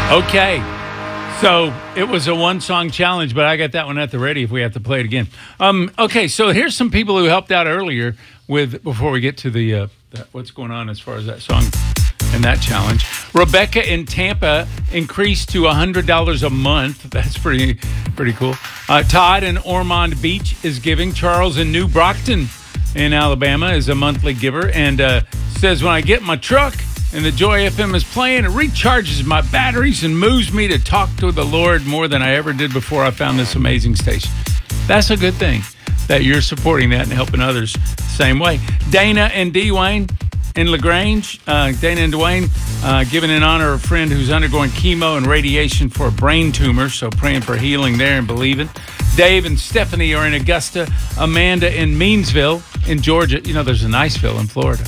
Okay. So it was a one-song challenge, but I got that one at the ready if we have to play it again. Okay, so here's some people who helped out earlier before we get to the what's going on as far as that song and that challenge. Rebecca in Tampa increased to $100 a month. That's pretty cool. Todd in Ormond Beach is giving. Charles in New Brockton in Alabama is a monthly giver and says, when I get in my truck and the Joy FM is playing, it recharges my batteries and moves me to talk to the Lord more than I ever did before I found this amazing station. That's a good thing that you're supporting that and helping others the same way. Dana and Dwayne in LaGrange, Dana and Dwayne giving in honor of a friend who's undergoing chemo and radiation for a brain tumor, so praying for healing there and believing. Dave and Stephanie are in Augusta. Amanda in Meansville in Georgia. You know, there's a Niceville in Florida.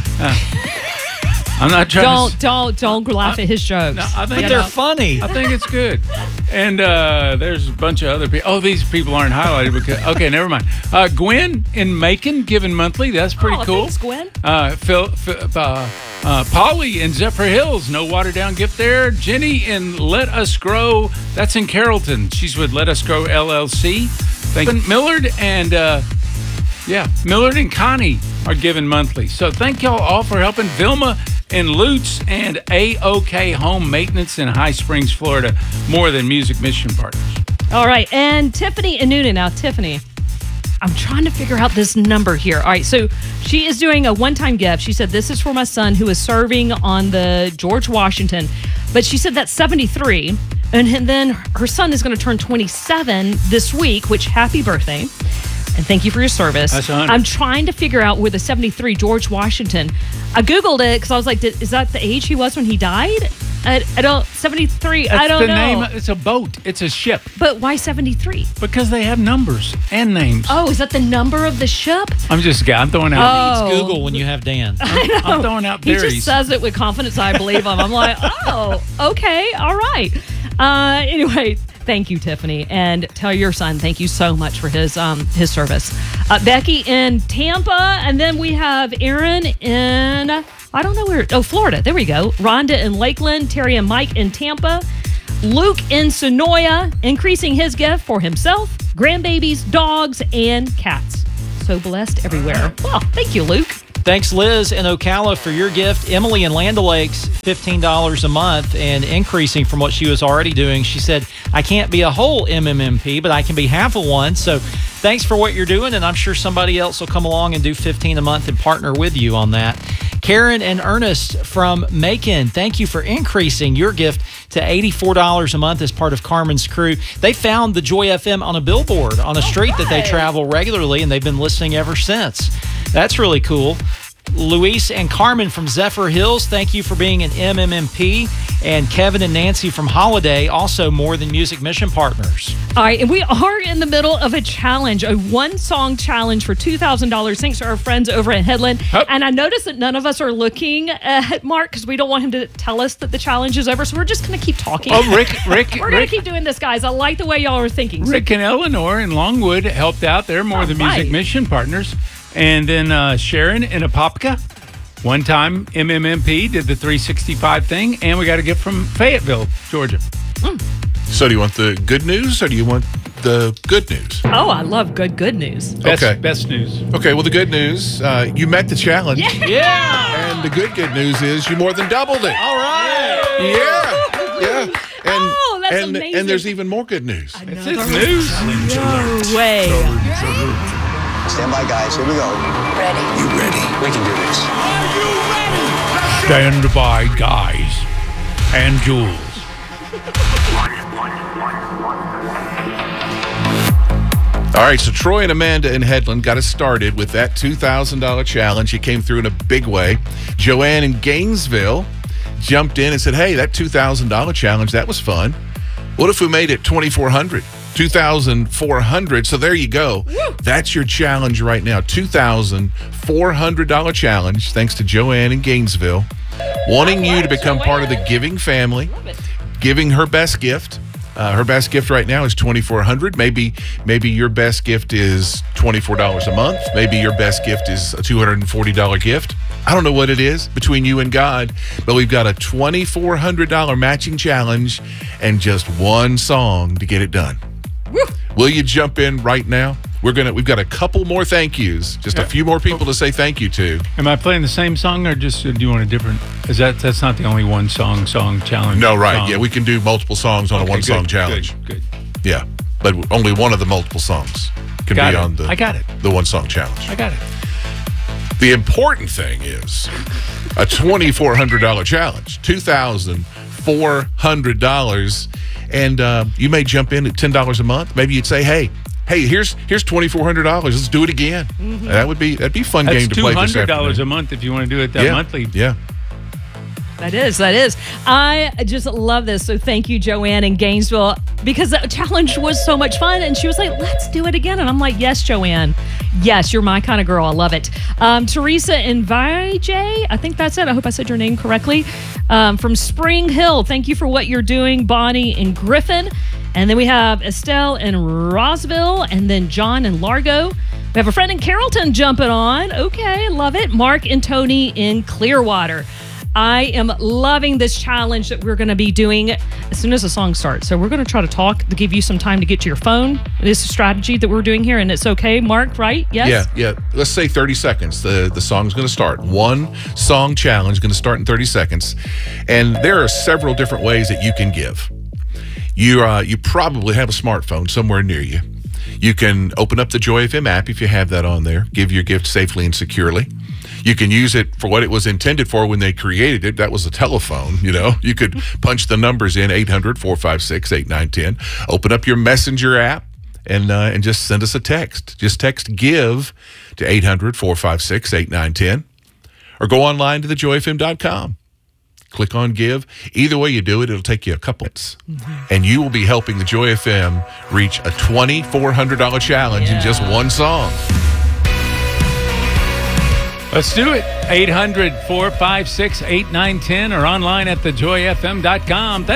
I'm not trying Don't laugh at his jokes. No, I think but they're funny. I think it's good. And there's a bunch of other people. Oh, these people aren't highlighted because. Okay, never mind. Gwen in Macon giving monthly. That's pretty cool. Thanks, Gwen. Polly in Zephyr Hills. No watered down gift there. Jenny in Let Us Grow. That's in Carrollton. She's with Let Us Grow LLC. Thank you. Millard and Millard and Connie are giving monthly. So thank y'all all for helping. Vilma in Lutz and AOK Home Maintenance in High Springs, Florida. More Than Music Mission Partners. All right. And Tiffany in Noonan. Now, Tiffany, I'm trying to figure out this number here. All right. So she is doing a one-time gift. She said, this is for my son who is serving on the George Washington. But she said that's 73. And then her son is going to turn 27 this week, which happy birthday. And thank you for your service. That's 100. I'm trying to figure out where the 73 George Washington. I Googled it because I was like, is that the age he was when he died? I don't, 73, That's I don't the know. name. It's a boat. It's a ship. But why 73? Because they have numbers and names. Oh, is that the number of the ship? I'm throwing out. It's Google when you have Dan. I'm throwing out He theories. just says it with confidence. I believe him. I'm like, oh, okay, all right. Anyway, thank you, Tiffany, and tell your son thank you so much for his service. Becky in Tampa, and then we have Aaron in I don't know where. Oh, Florida. There we go. Rhonda in Lakeland, Terry and Mike in Tampa, Luke in Sonoya, increasing his gift for himself, grandbabies, dogs, and cats. So blessed everywhere. Well, thank you, Luke. Thanks, Liz in Ocala, for your gift. Emily in Land O'Lakes, $15 a month and increasing from what she was already doing. She said, I can't be a whole MMMP, but I can be half of one. So thanks for what you're doing, and I'm sure somebody else will come along and do $15 a month and partner with you on that. Karen and Ernest from Macon, thank you for increasing your gift to $84 a month as part of Carmen's crew. They found the Joy FM on a billboard on a street that they travel regularly, and they've been listening ever since. That's really cool. Luis and Carmen from Zephyr Hills, thank you for being an MMMP. And Kevin and Nancy from Holiday, also More Than Music Mission Partners. All right, and we are in the middle of a challenge, a one-song challenge for $2,000, thanks to our friends over at Headland. Hup. And I noticed that none of us are looking at Mark because we don't want him to tell us that the challenge is over, so we're just going to keep talking. Oh, Rick. We're going to keep doing this, guys. I like the way y'all are thinking. Rick and Eleanor in Longwood helped out. They're More Than Music Mission Partners. And then Sharon in Apopka, one time MMMP, did the 365 thing. And we got a gift from Fayetteville, Georgia. So do you want the good news or do you want the good news? Oh, I love good news. Best news. Okay, well, the good news, you met the challenge. Yeah! And the good news is you more than doubled it. All right! Yeah. And, that's amazing. And there's even more good news. It's news. No way. Stand by, guys. Here we go. Ready. You ready? We can do this. Stand by, guys. And Jules. All right, so Troy and Amanda in Headland got us started with that $2,000 challenge. You came through in a big way. Joanne in Gainesville jumped in and said, hey, that $2,000 challenge, that was fun. What if we made it $2,400? $2,400. So there you go. Woo. That's your challenge right now. $2,400 challenge, thanks to Joanne in Gainesville. Wanting you to become part of the giving family, giving her best gift. Her best gift right now is $2,400. Maybe your best gift is $24 a month. Maybe your best gift is a $240 gift. I don't know what it is between you and God, but we've got a $2,400 matching challenge and just one song to get it done. Woo. Will you jump in right now? We've got a couple more thank yous, just a few more people to say thank you to. Am I playing the same song, or just do you want a different? That's not the only one song challenge? No, right? song. Yeah, we can do multiple songs on a one song challenge. Good. Yeah, but only one of the multiple songs can Got be it. on the. I got it. The one song challenge. I got it. The important thing is a $2,400 challenge, $2,400, and you may jump in at $10 a month. Maybe you'd say, hey, here's $2,400. Let's do it again. Mm-hmm. That'd be a fun That's game to play this $200 afternoon. a month if you want to do it that monthly. Yeah. That is. I just love this. So thank you, Joanne in Gainesville, because that challenge was so much fun. And she was like, let's do it again. And I'm like, yes, Joanne. Yes, you're my kind of girl. I love it. Teresa in Vijay, I think that's it. I hope I said your name correctly. From Spring Hill, thank you for what you're doing. Bonnie in Griffin. And then we have Estelle in Roseville, and then John in Largo. We have a friend in Carrollton jumping on. Okay, love it. Mark and Tony in Clearwater. I am loving this challenge that we're going to be doing as soon as the song starts. So we're going to try to talk to give you some time to get to your phone. This is a strategy that we're doing here, and it's okay, Mark, right? Yes? Yeah. Let's say 30 seconds. The song's going to start. One song challenge going to start in 30 seconds. And there are several different ways that you can give. You probably have a smartphone somewhere near you. You can open up the Joy FM app if you have that on there. Give your gift safely and securely. You can use it for what it was intended for when they created it. That was a telephone, You could punch the numbers in, 800-456-8910. Open up your Messenger app and just send us a text. Just text GIVE to 800-456-8910. Or go online to thejoyfm.com. Click on Give. Either way you do it, it'll take you a couple minutes. And you will be helping the Joy FM reach a $2,400 challenge in just one song. Let's do it. 800-456-8910 or online at thejoyfm.com.